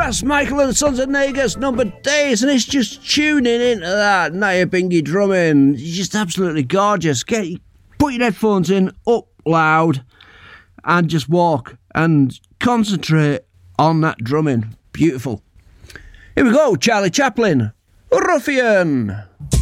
That's Michael and the Sons of Negus, Number Days, and it's just tuning into that Nyabinghi drumming. It's just absolutely gorgeous. Put your headphones in, up loud, and just walk and concentrate on that drumming. Beautiful. Here we go, Charlie Chaplin, Ruffian.